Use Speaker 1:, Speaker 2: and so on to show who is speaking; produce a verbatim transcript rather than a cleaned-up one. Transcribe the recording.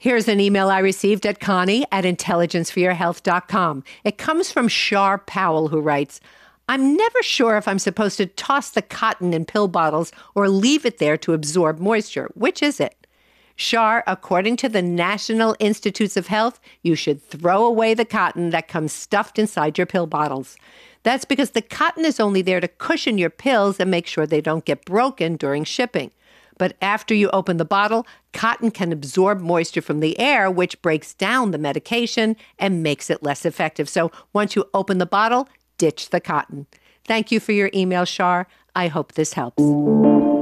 Speaker 1: Here's an email I received at Connie at intelligence for your health dot com. It comes from Shar Powell, who writes, I'm never sure if I'm supposed to toss the cotton in pill bottles or leave it there to absorb moisture. Which is it? Shar, according to the National Institutes of Health, you should throw away the cotton that comes stuffed inside your pill bottles. That's because the cotton is only there to cushion your pills and make sure they don't get broken during shipping. But after you open the bottle, cotton can absorb moisture from the air, which breaks down the medication and makes it less effective. So once you open the bottle, ditch the cotton. Thank you for your email, Shar. I hope this helps.